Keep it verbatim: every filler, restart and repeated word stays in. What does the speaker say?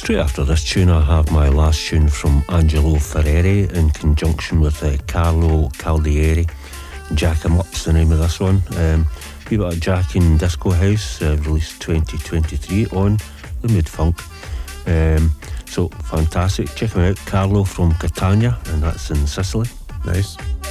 Straight after this tune, I have my last tune from Angelo Ferreri in conjunction with uh, Carlo Caldieri. Jack 'em Up's the name of this one. Um, wee bit of Jack in Disco House, uh, released twenty twenty-three on the Mood Funk. Um, so fantastic. Check him out, Carlo from Catania, and that's in Sicily. Nice.